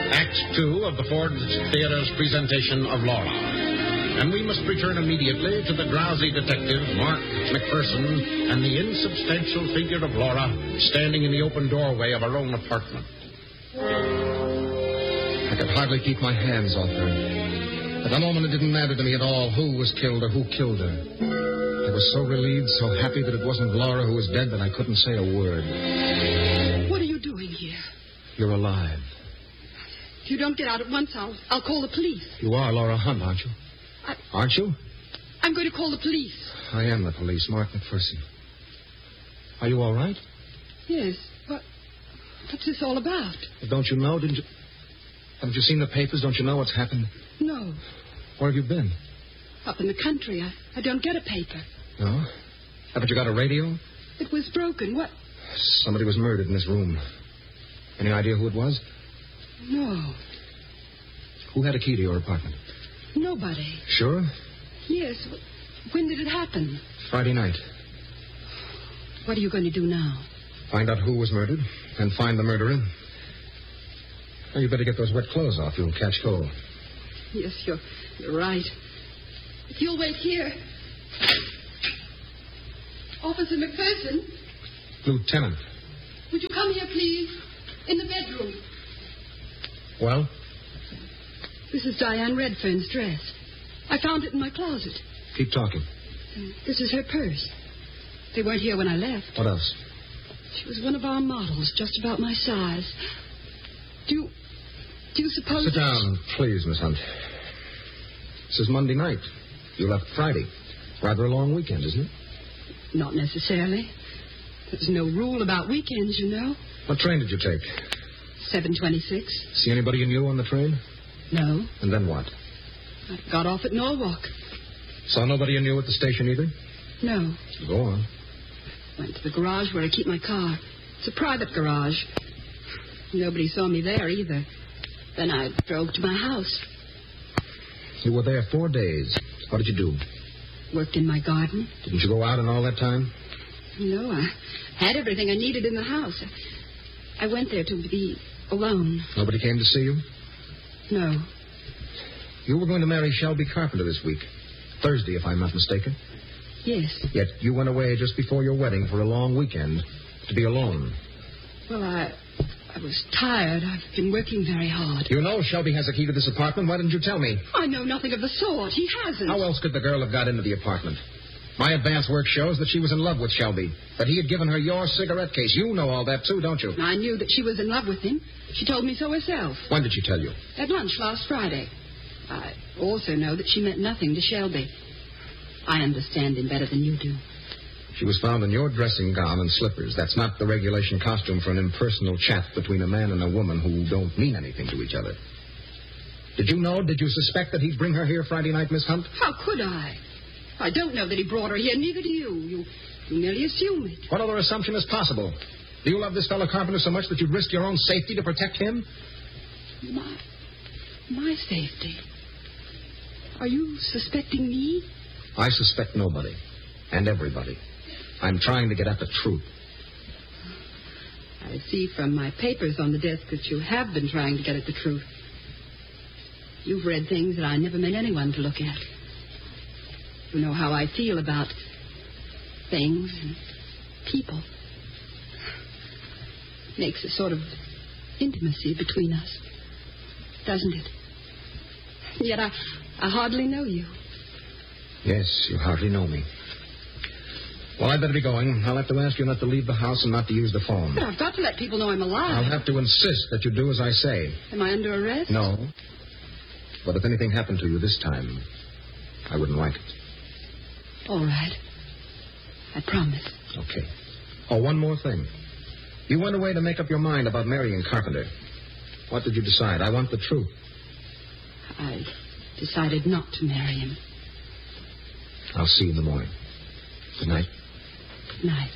Act 2 of the Ford Theater's presentation of Laura. And we must return immediately to the drowsy detective, Mark McPherson, and the insubstantial figure of Laura standing in the open doorway of her own apartment. I could hardly keep my hands off her. At the moment, it didn't matter to me at all who was killed or who killed her. I was so relieved, so happy that it wasn't Laura who was dead that I couldn't say a word. What are you doing here? You're alive. If you don't get out at once, I'll call the police. You are Laura Hunt, aren't you? Aren't you? I'm going to call the police. I am the police, Mark McPherson. Are you all right? Yes. What's this all about? Don't you know? Haven't you seen the papers? Don't you know what's happened? No. Where have you been? Up in the country. I don't get a paper. No? Haven't you got a radio? It was broken. What? Somebody was murdered in this room. Any idea who it was? No. Who had a key to your apartment? Nobody. Sure? Yes. When did it happen? Friday night. What are you going to do now? Find out who was murdered and find the murderer. Now, you better get those wet clothes off. You'll catch cold. Yes, you're right. If you'll wait here. Officer McPherson? Lieutenant. Would you come here, please? In the bedroom. Well? This is Diane Redfern's dress. I found it in my closet. Keep talking. This is her purse. They weren't here when I left. What else? She was one of our models, just about my size. Do you suppose... Sit down, please, Miss Hunt. This is Monday night. You left Friday. Rather a long weekend, isn't it? Not necessarily. There's no rule about weekends, you know. What train did you take? 7:26. See anybody you knew on the train? No. And then what? I got off at Norwalk. Saw nobody you knew at the station either? No. Go on. Went to the garage where I keep my car. It's a private garage. Nobody saw me there either. Then I drove to my house. You were there 4 days. What did you do? Worked in my garden. Didn't you go out in all that time? No, I had everything I needed in the house. I went there to be alone. Nobody came to see you? No. You were going to marry Shelby Carpenter this week. Thursday, if I'm not mistaken. Yes. Yet you went away just before your wedding for a long weekend to be alone. Well, I was tired. I've been working very hard. You know Shelby has a key to this apartment. Why didn't you tell me? I know nothing of the sort. He hasn't. How else could the girl have got into the apartment? My advance work shows that she was in love with Shelby, that he had given her your cigarette case. You know all that, too, don't you? I knew that she was in love with him. She told me so herself. When did she tell you? At lunch last Friday. I also know that she meant nothing to Shelby. I understand him better than you do. She was found in your dressing gown and slippers. That's not the regulation costume for an impersonal chat between a man and a woman who don't mean anything to each other. Did you suspect that he'd bring her here Friday night, Miss Hunt? How could I? I don't know that he brought her here, neither do you. You merely assume it. What other assumption is possible? Do you love this fellow Carpenter so much that you'd risk your own safety to protect him? My safety? Are you suspecting me? I suspect nobody. And everybody. I'm trying to get at the truth. I see from my papers on the desk that you have been trying to get at the truth. You've read things that I never meant anyone to look at. You know how I feel about things and people. It makes a sort of intimacy between us, doesn't it? Yet I hardly know you. Yes, you hardly know me. Well, I'd better be going. I'll have to ask you not to leave the house and not to use the phone. But I've got to let people know I'm alive. I'll have to insist that you do as I say. Am I under arrest? No. But if anything happened to you this time, I wouldn't like it. All right. I promise. Okay. Oh, one more thing. You went away to make up your mind about marrying Carpenter. What did you decide? I want the truth. I decided not to marry him. I'll see you in the morning. Good night. Good night.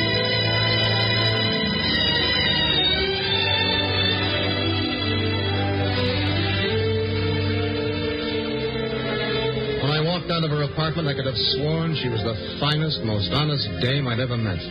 When I walked out of her apartment, I could have sworn she was the finest, most honest dame I'd ever met.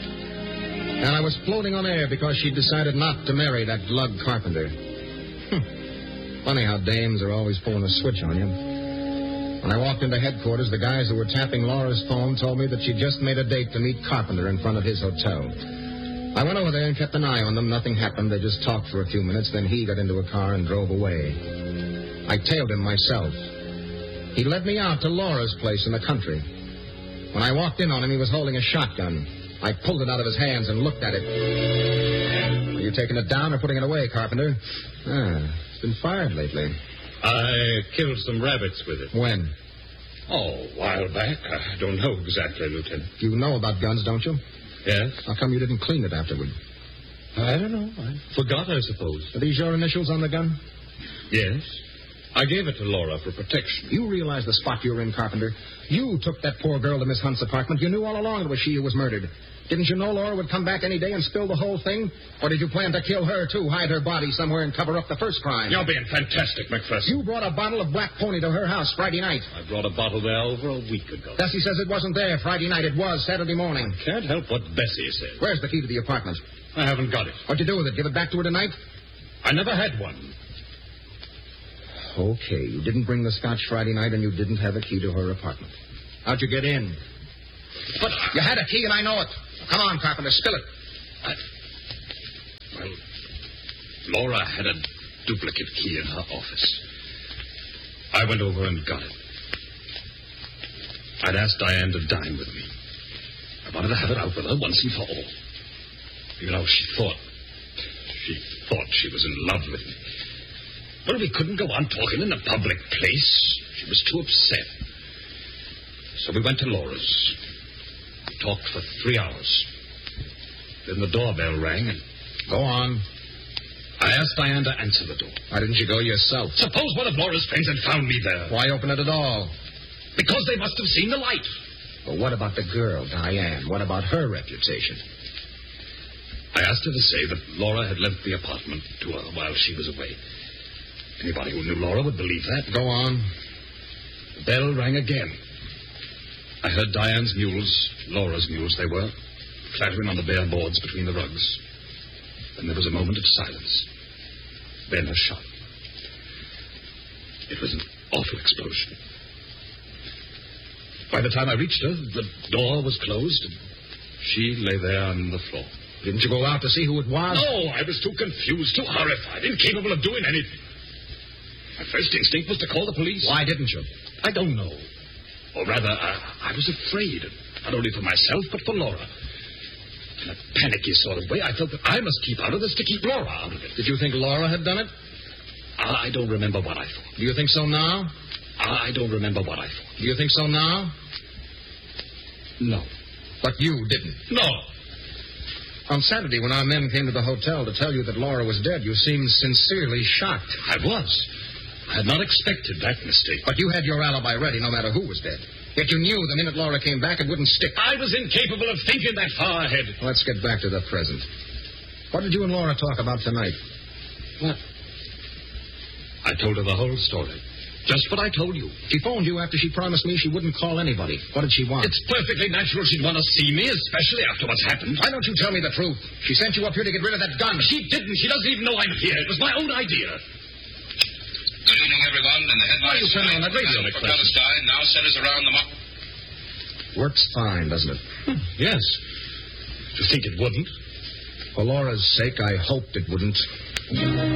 And I was floating on air because she decided not to marry that lug Carpenter. Funny how dames are always pulling a switch on you. When I walked into headquarters, the guys who were tapping Laura's phone told me that she just made a date to meet Carpenter in front of his hotel. I went over there and kept an eye on them. Nothing happened. They just talked for a few minutes. Then he got into a car and drove away. I tailed him myself. He led me out to Laura's place in the country. When I walked in on him, he was holding a shotgun. I pulled it out of his hands and looked at it. Are you taking it down or putting it away, Carpenter? It's been fired lately. I killed some rabbits with it. When? Oh, a while back. I don't know exactly, Lieutenant. You know about guns, don't you? Yes? How come you didn't clean it afterward? I don't know. I forgot, I suppose. Are these your initials on the gun? Yes. I gave it to Laura for protection. You realize the spot you're in, Carpenter? You took that poor girl to Miss Hunt's apartment. You knew all along it was she who was murdered. Didn't you know Laura would come back any day and spill the whole thing? Or did you plan to kill her, too, hide her body somewhere and cover up the first crime? You're being fantastic, McPherson. You brought a bottle of Black Pony to her house Friday night. I brought a bottle there over a week ago. Bessie says it wasn't there Friday night. It was Saturday morning. Can't help what Bessie said. Where's the key to the apartment? I haven't got it. What'd you do with it? Give it back to her tonight? I never had one. Okay, you didn't bring the scotch Friday night and you didn't have a key to her apartment. How'd you get in? But you had a key and I know it. Come on, Carpenter, spill it. Well, Laura had a duplicate key in her office. I went over and got it. I'd asked Diane to dine with me. I wanted to have it out with her once and for all. You know, she thought she was in love with me. Well, we couldn't go on talking in a public place. She was too upset. So we went to Laura's. We talked for 3 hours. Then the doorbell rang and... Go on. I asked Diane to answer the door. Why didn't you go yourself? Suppose one of Laura's friends had found me there. Why open it at all? Because they must have seen the light. Well, what about the girl, Diane? What about her reputation? I asked her to say that Laura had lent the apartment to her while she was away. Anybody who knew Laura would believe that. Go on. The bell rang again. I heard Diane's mules, Laura's mules they were, clattering on the bare boards between the rugs. Then there was a moment of silence. Then a shot. It was an awful explosion. By the time I reached her, the door was closed, and she lay there on the floor. Didn't you go out to see who it was? No, I was too confused, too horrified, incapable of doing anything. My first instinct was to call the police. Why didn't you? I don't know. Or rather, I was afraid, not only for myself, but for Laura. In a panicky sort of way, I felt that I must keep out of this to keep Laura out of it. Did you think Laura had done it? I don't remember what I thought. Do you think so now? I don't remember what I thought. Do you think so now? No. But you didn't? No. On Saturday, when our men came to the hotel to tell you that Laura was dead, you seemed sincerely shocked. I was. I had not expected that mistake. But you had your alibi ready no matter who was dead. Yet you knew the minute Laura came back, it wouldn't stick. I was incapable of thinking that far ahead. Let's get back to the present. What did you and Laura talk about tonight? What? I told her the whole story. Just what I told you. She phoned you after she promised me she wouldn't call anybody. What did she want? It's perfectly natural she'd want to see me, especially after what's happened. Why don't you tell me the truth? She sent you up here to get rid of that gun. She didn't. She doesn't even know I'm here. It was my own idea. Good evening, everyone. And the headlines... Why are you turning on that radio, for McPherson? Palestine now centers around the... Works fine, doesn't it? Yes. Do you think it wouldn't? For Laura's sake, I hoped it wouldn't.